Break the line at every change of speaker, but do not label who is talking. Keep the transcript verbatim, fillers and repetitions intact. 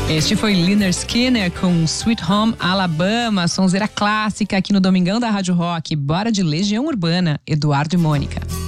Este foi Lynyrd Skynyrd com Sweet Home Alabama, sonzeira clássica aqui no Domingão da Rádio Rock. Bora de Legião Urbana, Eduardo e Mônica.